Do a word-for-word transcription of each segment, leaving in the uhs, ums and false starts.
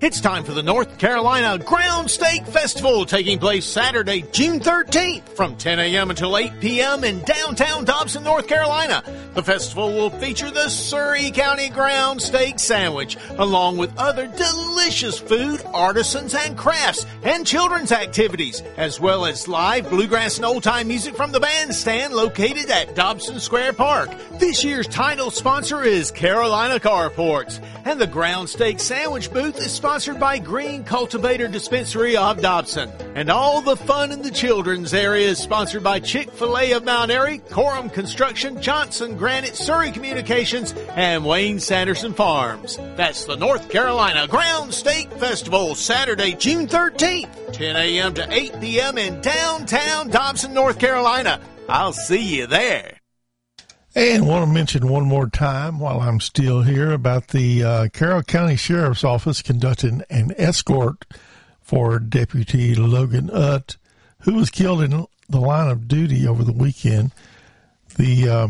It's time for the North Carolina Ground Steak Festival, taking place Saturday, June thirteenth from ten a.m. until eight p.m. in downtown Dobson, North Carolina. The festival will feature the Surry County Ground Steak Sandwich, along with other delicious food, artisans, and crafts, and children's activities, as well as live bluegrass and old-time music from the bandstand located at Dobson Square Park. This year's title sponsor is Carolina Carports, and the Ground Steak Sandwich booth is sponsored by Green Cultivator Dispensary of Dobson. And all the fun in the children's area is sponsored by Chick-fil-A of Mount Airy, Coram Construction, Johnson Granite, Surry Communications, and Wayne Sanderson Farms. That's the North Carolina Ground Steak Festival, Saturday, June thirteenth, ten a.m. to eight p.m. in downtown Dobson, North Carolina. I'll see you there. And want to mention one more time while I'm still here about the uh, Carroll County Sheriff's Office conducting an escort for Deputy Logan Utt, who was killed in the line of duty over the weekend. The uh,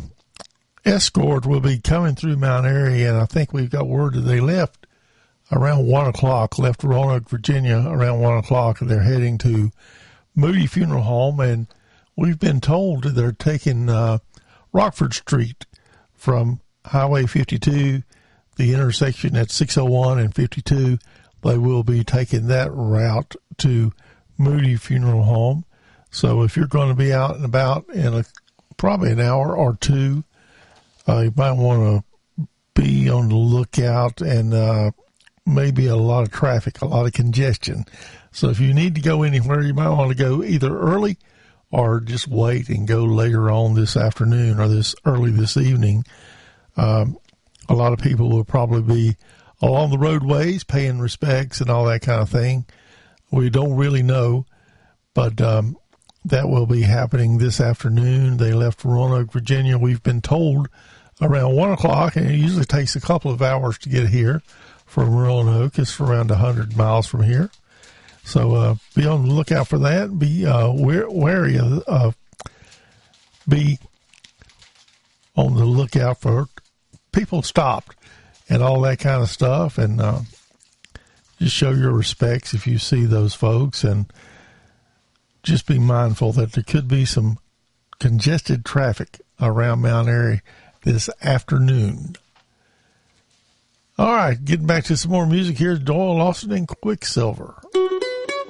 escort will be coming through Mount Airy, and I think we've got word that they left around one o'clock, left Roanoke, Virginia around one o'clock, and they're heading to Moody Funeral Home, and we've been told that they're taking uh, Rockford Street from Highway fifty-two, the intersection at six oh one and fifty-two. They will be taking that route to Moody Funeral Home. So if you're going to be out and about in a, probably an hour or two, uh, you might want to be on the lookout, and uh, maybe a lot of traffic, a lot of congestion. So if you need to go anywhere, you might want to go either early or just wait and go later on this afternoon or this early this evening. Um, a lot of people will probably be along the roadways paying respects and all that kind of thing. We don't really know, but um, that will be happening this afternoon. They left Roanoke, Virginia, we've been told, around one o'clock, and it usually takes a couple of hours to get here from Roanoke. It's around one hundred miles from here. So uh, be on the lookout for that. Be uh, wary of, uh, be on the lookout for people stopped and all that kind of stuff. And uh, just show your respects if you see those folks. And just be mindful that there could be some congested traffic around Mount Airy this afternoon. All right, getting back to some more music. Here's Doyle Lawson and Quicksilver.